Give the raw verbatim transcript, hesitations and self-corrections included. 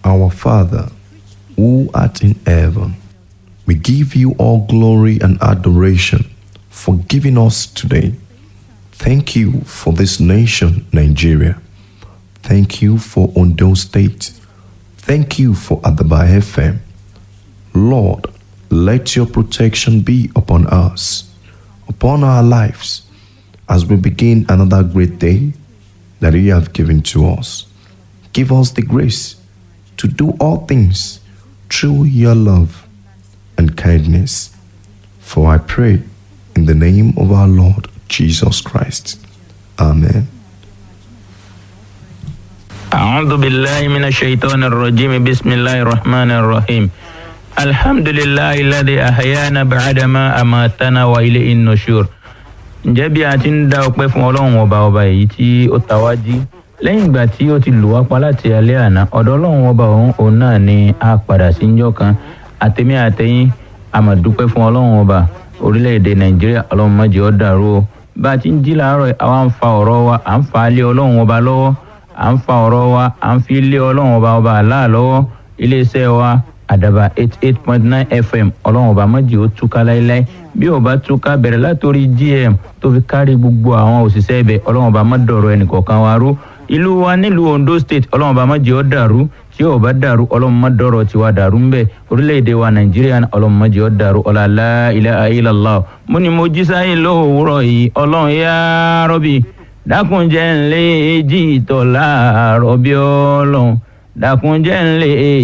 Our Father, who art in heaven, we give you all glory and adoration for giving us today. Thank you for this nation, Nigeria. Thank you for Ondo State. Thank you for Adaba F M. Lord, let your protection be upon us, upon our lives, as we begin another great day that you have given to us. Give us the grace to do all things through your love and kindness. For I pray in the name of our Lord Jesus Christ. Amen. أعوذ بالله من الشيطان الرجيم بسم الله الرحمن الرحيم الحمد لله الذي أحيانا بعدما أماتنا وإليه النشور. Ǹjẹ́ bí a ti ń dá ọpẹ́ fún Ọlọ́run ọba ọba èyí tí ó ta wá jí lẹ́yìn ìgbà tí ó ti lù wá pa láti alẹ́ àná, ọ̀dọ̀ Ọlọ́run ọba òun òun náà ni a padà sí níjọ́ kan. Àtẹ̀mí àtẹ̀yìn a máa dúpẹ́ fún Ọlọ́run ọba orílẹ̀-èdè Nàìjíríà. Ọlọ́run má jẹ́ ó dàrú o. Bá a ti ń jí láàárọ̀ àwa ń fa ọ̀rọ̀ wa à ń fa lé Ọlọ́run ọba lọ́wọ́, à ń fa ọ̀rọ̀ wa à ń fi lé Ọlọ́run ọba ọba àlá lọ́wọ́. Iléeṣẹ́ wa Àdàbà eighty-eight point nine F M, Ọlọ́run ọba má jẹ́ ó túká láéláé. Bí ó bá túká bẹ̀rẹ̀ látòrí G M tó fi kárí gbogbo àwọn òṣìṣẹ́ ibẹ̀, Ọlọ́run ọba má dọ̀rọ̀ ẹnìkọ̀ọ̀kan wa rú. Ìlú wa nílùú Ondo State, Ọlọ́run ọba má jẹ́ ó dàrú. Tí ó bá dàrú, Ọlọ́run má dọ̀rọ̀ tiwa dàrú ńbẹ̀. Orílẹ̀-èdè wa Nàìjíríà, Ọlọ́run má jẹ́ ó dàrú. Ọlá la ilaha illallah. Mo ní mo jí sáyé lówùúrọ̀ yìí, Ọlọ́run ya Rabbi dákun jẹ́ n lè jí ìtọ̀ láàárọ̀ bí Ọlọ́run dákun jẹ́ n lè